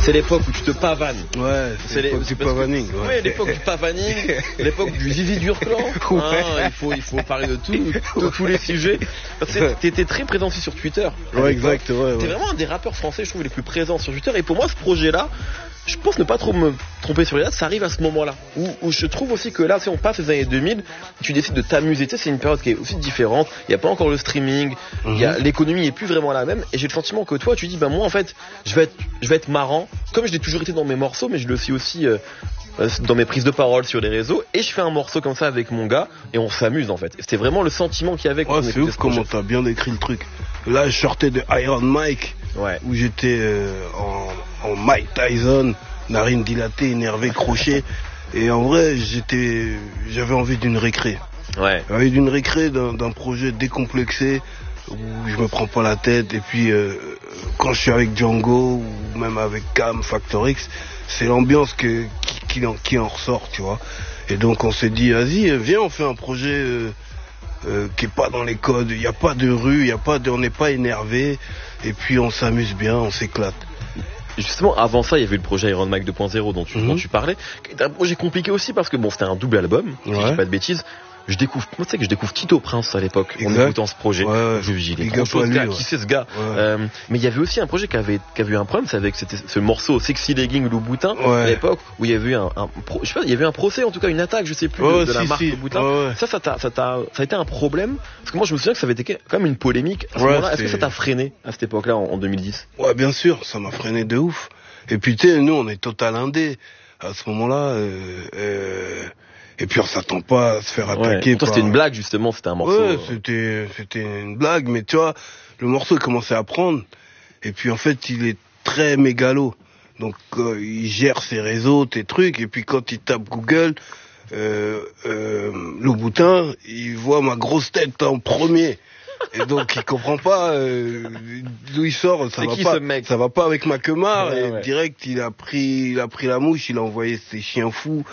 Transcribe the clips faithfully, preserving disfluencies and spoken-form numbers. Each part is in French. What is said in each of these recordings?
c'est l'époque où tu te pavanes. Ouais, c'est, c'est l'époque du pavaning. Ouais, ouais l'époque du pavaning, l'époque du Zizi Durclan. Ouais. Hein, il faut, il faut parler de tout, de tous les sujets. T'étais très présent aussi sur Twitter. Ouais, exact. Ouais, ouais. T'es vraiment un des rappeurs français, je trouve, les plus présents sur Twitter. Et pour moi, ce projet-là, je pense ne pas trop me tromper sur les dates, ça arrive à ce moment-là. Où, où je trouve aussi que là, si on passe les années deux mille, tu décides de t'amuser. Tu sais, c'est une période qui est aussi différente. Il n'y a pas encore le streaming. Il y a, l'économie est plus vraiment la même. Et j'ai le sentiment que toi, tu dis, ben moi, en fait, je vais être, je vais être marrant. Comme je l'ai toujours été dans mes morceaux, mais je le suis aussi euh, dans mes prises de parole sur les réseaux. Et je fais un morceau comme ça avec mon gars. Et on s'amuse, en fait. C'était vraiment le sentiment qu'il y avait. Ouais, c'est ouf comment t'as bien décrit le truc. Là, je sortais de Iron Mike. Ouais. Où j'étais euh, en, en Mike Tyson. Narine dilatée, énervé, crochet. Et en vrai, j'étais, j'avais envie d'une récré. Ouais. J'avais envie d'une récré, d'un, d'un projet décomplexé, où je me prends pas la tête. Et puis, euh, quand je suis avec Django, ou même avec Cam, Factor X, c'est l'ambiance que, qui, qui, en, qui en ressort, tu vois. Et donc, on s'est dit, vas-y, viens, on fait un projet euh, euh, qui est pas dans les codes. Il n'y a pas de rue, il y a pas de, on n'est pas énervé. Et puis, on s'amuse bien, on s'éclate. Justement, avant ça, il y avait le projet Iron Mike deux point zéro dont tu, mm-hmm. dont tu parlais. C'était un projet compliqué aussi parce que bon, c'était un double album, ouais. Si je dis pas de bêtises. Je découvre, moi, tu sais que je découvre Tito Prince à l'époque, exact. En écoutant ce projet. Ouais, ouais. Je me dis, il est trop chaud, ce gars, ouais. Qui c'est ce gars? Ouais. Euh, mais il y avait aussi un projet qui avait, qui avait eu un problème, c'est avec c'était ce morceau Sexy Legging Louboutin, ouais. À l'époque, où il y avait eu un, un pro, je sais pas, il y avait un procès, en tout cas, une attaque, je sais plus, ouais, de, de si, la marque si. Louboutin. Ouais, ouais. Ça, ça t'a, ça t'a, ça a été un problème? Parce que moi, je me souviens que ça avait été quand même une polémique à ce ouais, moment-là. Est-ce que ça t'a freiné à cette époque-là, en, en deux mille dix? Ouais, bien sûr, ça m'a freiné de ouf. Et puis, tu sais, nous, on est total indé. À ce moment-là, euh, euh, et puis on s'attend pas à se faire attaquer. Ouais. Toi, par... c'était une blague, justement, c'était un morceau. Ouais, c'était, c'était une blague, mais tu vois, le morceau, il commençait à prendre. Et puis, en fait, il est très mégalo. Donc, euh, il gère ses réseaux, tes trucs. Et puis, quand il tape Google, euh, euh, Louboutin, il voit ma grosse tête en premier. Et donc il comprend pas euh, d'où il sort, ça c'est va qui, pas, ce mec ça va pas avec Makemar. Ouais, et ouais. Direct il a pris, il a pris la mouche, il a envoyé ses chiens fous.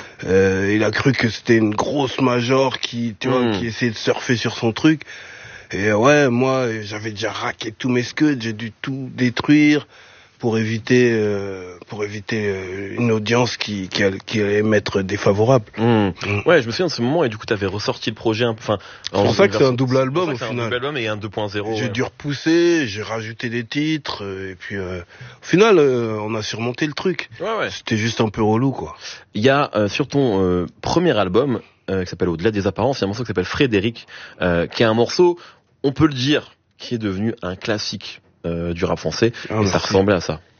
Euh, il a cru que c'était une grosse major qui, tu vois, mmh. qui essayait de surfer sur son truc. Et ouais, moi j'avais déjà raqué tous mes scuds, j'ai dû tout détruire pour éviter, euh, pour éviter euh, une audience qui, qui, allait, qui allait m'être défavorable. Mmh. Mmh. Ouais, je me souviens de ce moment et du coup t'avais ressorti le projet un peu. Enfin, c'est pour ça que c'est un double album au final. C'est un double album et un deux point zéro. J'ai ouais. dû repousser, j'ai rajouté des titres et puis euh, au final euh, on a surmonté le truc. Ouais, ouais. C'était juste un peu relou quoi. Il y a euh, sur ton euh, premier album euh, qui s'appelle Au-delà des apparences, il y a un morceau qui s'appelle Frédéric, euh, qui est un morceau, on peut le dire, qui est devenu un classique euh, du rap français. Ah, et ça ressemblait à ça.